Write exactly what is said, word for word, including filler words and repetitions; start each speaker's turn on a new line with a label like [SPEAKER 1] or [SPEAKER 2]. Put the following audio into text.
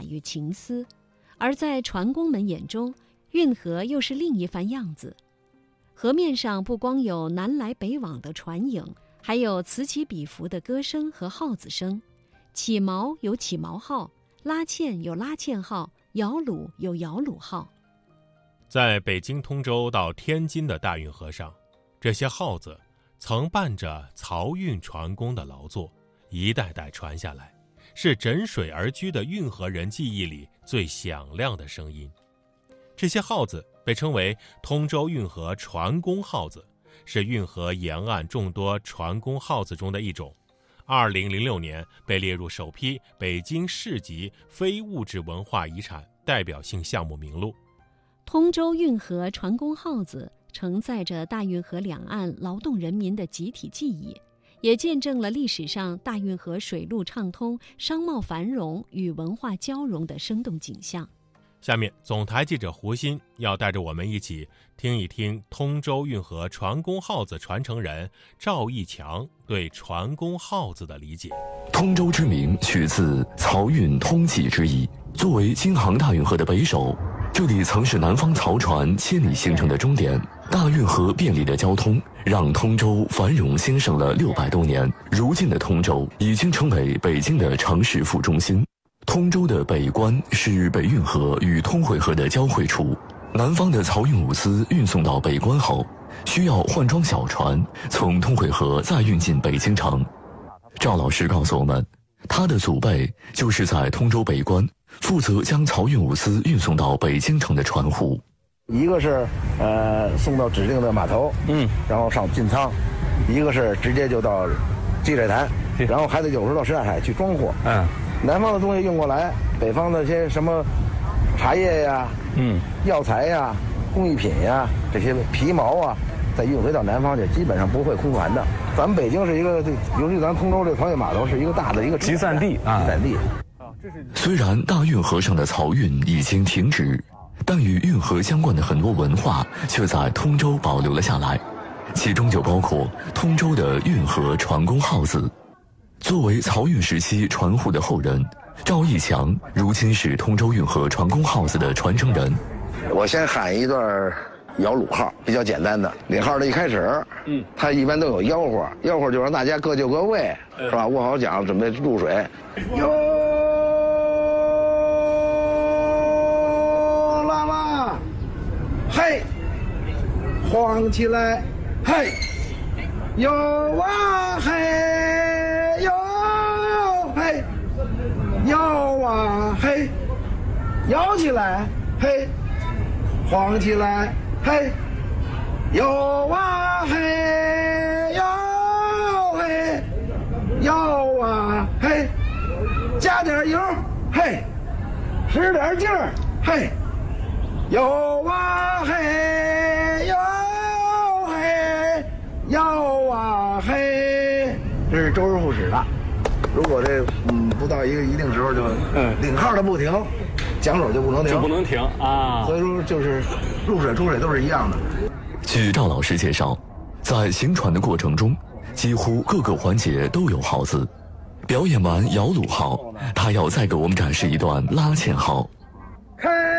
[SPEAKER 1] 与情思，而在船工们眼中，运河又是另一番样子。河面上不光有南来北往的船影，还有此起彼伏的歌声和号子声。起锚有起锚号，拉纤有拉纤号，摇橹有摇橹号。
[SPEAKER 2] 在北京通州到天津的大运河上，这些号子曾伴着漕运船工的劳作，一代代传下来，是枕水而居的运河人记忆里最响亮的声音。这些号子被称为通州运河船工号子，是运河沿岸众多船工号子中的一种。二零零六年被列入首批北京市级非物质文化遗产代表性项目名录。
[SPEAKER 1] 通州运河船工号子承载着大运河两岸劳动人民的集体记忆，也见证了历史上大运河水陆畅通、商贸繁荣与文化交融的生动景象。
[SPEAKER 2] 下面总台记者胡鑫要带着我们一起听一听通州运河船工号子传承人赵义强对船工号子的理解。
[SPEAKER 3] 通州之名取自漕运通济之意，作为京杭大运河的北首，这里曾是南方漕船千里行程的终点。大运河便利的交通让通州繁荣兴盛了六百多年，如今的通州已经成为北京的城市副中心。通州的北关是北运河与通惠河的交汇处，南方的漕运物资运送到北关后，需要换装小船从通惠河再运进北京城。赵老师告诉我们，他的祖辈就是在通州北关负责将漕运物资运送到北京城的船户。
[SPEAKER 4] 一个是呃送到指定的码头，嗯，然后上进仓；一个是直接就到积水潭，然后还得有时候到什刹海去装货。嗯，南方的东西运过来，北方的些什么茶叶呀、嗯、药材呀、工艺品呀，这些皮毛啊，再运回到南方去，基本上不会空船的。咱们北京是一个，尤其咱通州这个漕运码头是一个大的一个
[SPEAKER 5] 集散地啊，
[SPEAKER 4] 集散地。
[SPEAKER 3] 虽然大运河上的漕运已经停止，但与运河相关的很多文化却在通州保留了下来，其中就包括通州的运河船工号子。作为漕运时期船户的后人，赵义强如今是通州运河船工号子的传承人。
[SPEAKER 4] 我先喊一段摇橹号，比较简单的。领号的一开始，嗯，他一般都有吆喝，吆喝就让大家各就各位，是吧？握好桨，准备入水。哟，拉拉，嘿，晃起来，嘿，哟啊嘿，哟嘿，摇啊嘿，摇起来，嘿。晃起来，嘿，摇啊嘿，摇嘿，摇啊嘿，加点油，嘿，使点劲儿，嘿，摇啊嘿，摇嘿，摇啊嘿，这是周而复始的。如果这嗯不到一个一定时候就嗯领号的不停。桨手就不能停，
[SPEAKER 5] 就不能停啊！
[SPEAKER 4] 所以说，就是入水出水都是一样的。
[SPEAKER 3] 据赵老师介绍，在行船的过程中，几乎各个环节都有号子。表演完摇橹号，他要再给我们展示一段拉纤号。